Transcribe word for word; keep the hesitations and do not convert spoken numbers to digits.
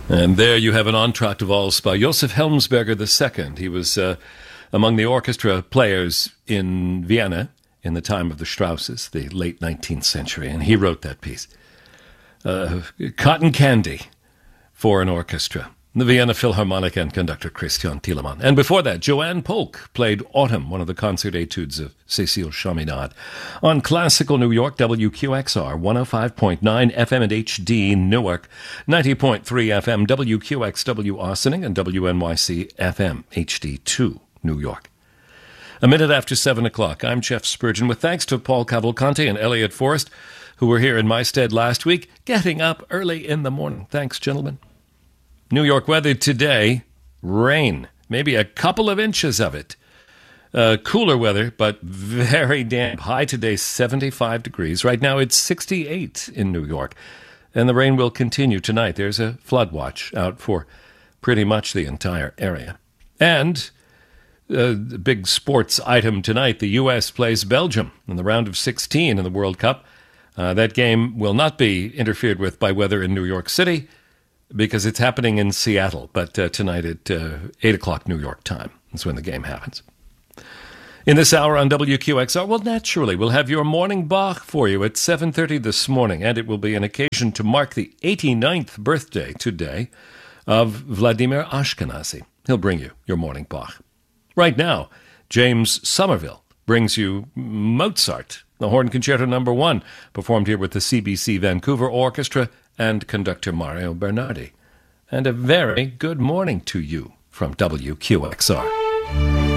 And there you have an entr'acte valse by Josef Helmsberger the Second. He was uh, among the orchestra players in Vienna in the time of the Strausses, the late nineteenth century, and he wrote that piece. Uh, Cotton Candy for an orchestra. The Vienna Philharmonic and conductor Christian Thielemann. And before that, Joanne Polk played Autumn, one of the concert etudes of Cécile Chaminade. On Classical New York, W Q X R, one oh five point nine F M and H D Newark, ninety point three F M, W Q X W Austining, and W N Y C F M, H D two, New York. A minute after seven o'clock, I'm Jeff Spurgeon, with thanks to Paul Cavalcante and Elliot Forrest, who were here in my stead last week, getting up early in the morning. Thanks, gentlemen. New York weather today, rain, maybe a couple of inches of it. Uh, cooler weather, but very damp. High today, seventy-five degrees. Right now, it's sixty-eight in New York. And the rain will continue tonight. There's a flood watch out for pretty much the entire area. And uh, the big sports item tonight, the U S plays Belgium in the round of sixteen in the World Cup. Uh, that game will not be interfered with by weather in New York City, because it's happening in Seattle, but uh, tonight at uh, eight o'clock New York time. That's when the game happens. In this hour on W Q X R, well, naturally, we'll have your morning Bach for you at seven thirty this morning, and it will be an occasion to mark the eighty-ninth birthday today of Vladimir Ashkenazy. He'll bring you your morning Bach. Right now, James Somerville brings you Mozart, the Horn Concerto Number One, performed here with the C B C Vancouver Orchestra and conductor Mario Bernardi. And a very good morning to you from W Q X R.